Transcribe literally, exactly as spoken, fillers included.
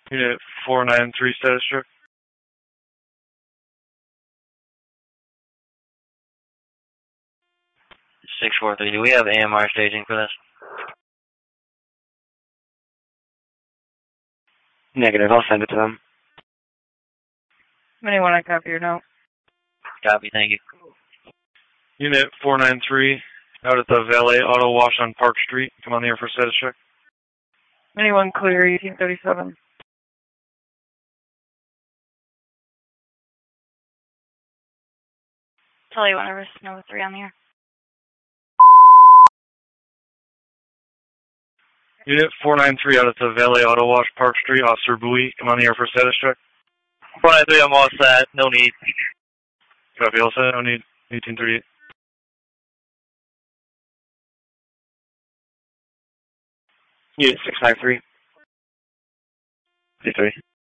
Unit four nine three, status check. six four three, do we have A M R staging for this? Negative, I'll send it to them. Anyone, I copy your note. Copy, thank you. Unit four nine three, out at the Valet Auto Wash on Park Street. Come on the air for status check. Anyone clear, eighteen thirty-seven. Tully, whenever Nova three on the air. Unit four nine three, out at the Valet Auto Wash Park Street. Officer Bowie, come on the air for status check. four nine three, I'm all set. No need. Copy, all set. No need. eighteen thirty-eight. Unit six nine three. three three.